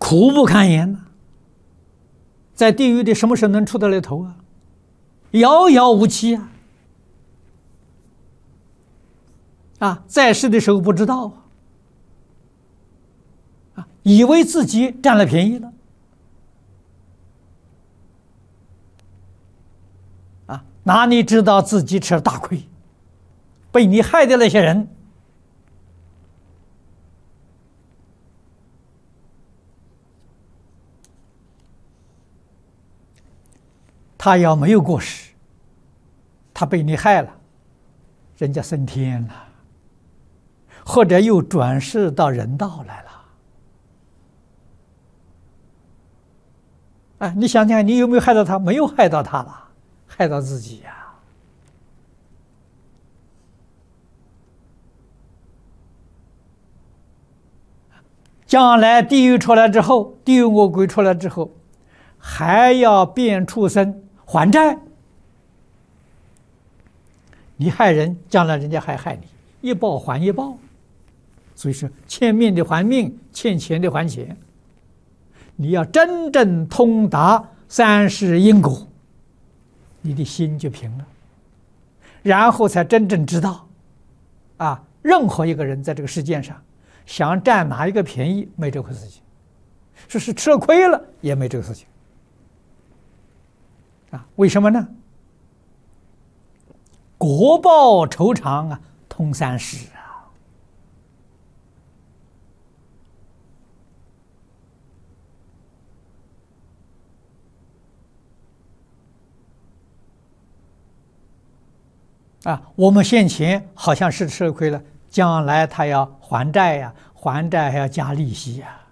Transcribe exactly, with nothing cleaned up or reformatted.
苦不堪言呐、在地狱里什么时候能出得来头啊？遥遥无期啊！啊，在世的时候不知道啊，啊，以为自己占了便宜了，啊，哪里知道自己吃了大亏，被你害的那些人，他要没有过失，他被你害了，人家升天了，或者又转世到人道来了。哎，你想想，你有没有害到他？没有害到他了，害到自己呀、啊！将来地狱出来之后，地狱恶鬼出来之后，还要变畜生还债。你害人，将来人家还害你，一报还一报。所以说，欠命的还命，欠钱的还钱。你要真正通达三世因果，你的心就平了，然后才真正知道，啊，任何一个人在这个世界上想占哪一个便宜，没这回事情；说是吃了亏了，也没这个事情。啊，为什么呢？果报酬偿啊，通三世啊。啊，我们现前好像是吃了亏了，将来他要还债呀、啊，还债还要加利息呀、啊。